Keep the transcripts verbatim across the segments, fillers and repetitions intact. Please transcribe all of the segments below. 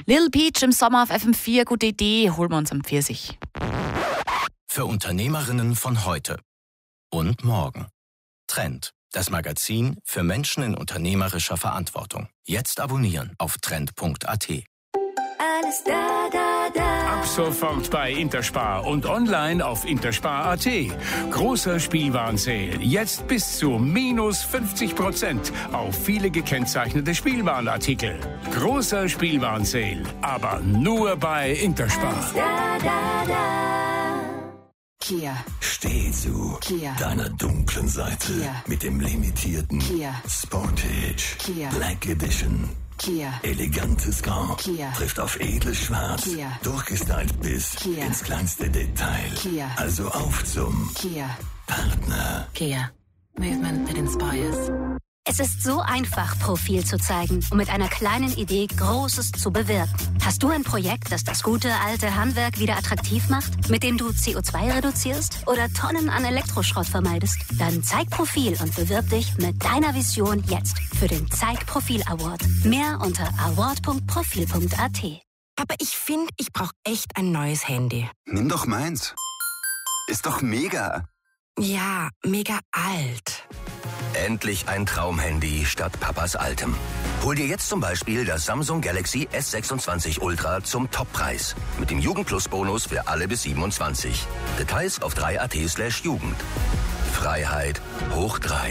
Lil Peach im Sommer auf F M vier, gute Idee, holen wir uns am Pfirsich. Für Unternehmerinnen von heute und morgen. Trend, das Magazin für Menschen in unternehmerischer Verantwortung. Jetzt abonnieren auf trend punkt a t. Alles da, da, da. Ab sofort bei Interspar und online auf interspar punkt a t. Großer Spielwarenseil. Jetzt bis zu minus fünfzig Prozent auf viele gekennzeichnete Spielwarenartikel. Großer Spielwarenseil, aber nur bei Interspar. Alles da, da, da. Kia. Steh zu Kia. deiner dunklen Seite Kia. mit dem limitierten Kia. Sportage Kia. Black Edition. Kia. Elegantes Grau Kia. trifft auf edles Schwarz, Kia. durchgestylt bis Kia. ins kleinste Detail. Kia. Also auf zum Kia. Partner. Kia. Movement that inspires. Es ist so einfach, Profil zu zeigen und mit einer kleinen Idee Großes zu bewirken. Hast du ein Projekt, das das gute alte Handwerk wieder attraktiv macht, mit dem du C O zwei reduzierst oder Tonnen an Elektroschrott vermeidest? Dann zeig Profil und bewirb dich mit deiner Vision jetzt für den Zeig Profil Award. Mehr unter award punkt profil punkt a t. Aber ich finde, ich brauche echt ein neues Handy. Nimm doch meins. Ist doch mega. Ja, mega alt. Endlich ein Traumhandy statt Papas altem. Hol dir jetzt zum Beispiel das Samsung Galaxy S sechsundzwanzig Ultra zum Toppreis. Mit dem Jugend-Plus-Bonus für alle bis siebenundzwanzig. Details auf drei punkt a t slash Jugend. Freiheit hoch drei.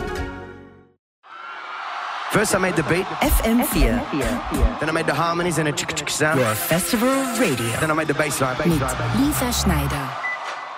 First I made the beat, F M vier. Then I made the harmonies and a chick chick sound. Your Festival Radio. Then I made the bass line. Mit Lisa Schneider.